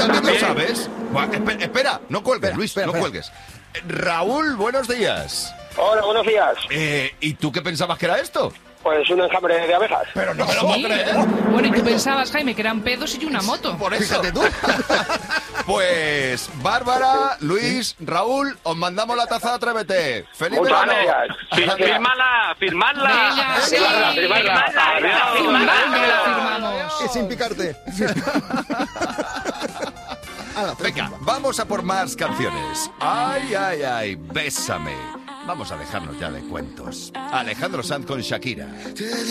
también lo sabes? Espera, no cuelgues, Luis, no cuelgues. Raúl, buenos días. Hola, buenos días. ¿Y tú qué pensabas que era esto? Pues un enjambre de abejas. Pero no me lo puedo creer. Bueno, y tú pensabas, Jaime, que eran pedos y una moto. Por eso. Fíjate tú. Pues, Bárbara, Luis, Raúl, os mandamos la taza de Atrévete. ¡Feliz Muchas verano! gracias. Firmadla. Venga, sí. Firmadla. Firmamos. Que sin picarte. Venga, vamos a por más canciones. Ay, ay, ay, bésame. Vamos a dejarnos ya de cuentos. Alejandro Sanz con Shakira.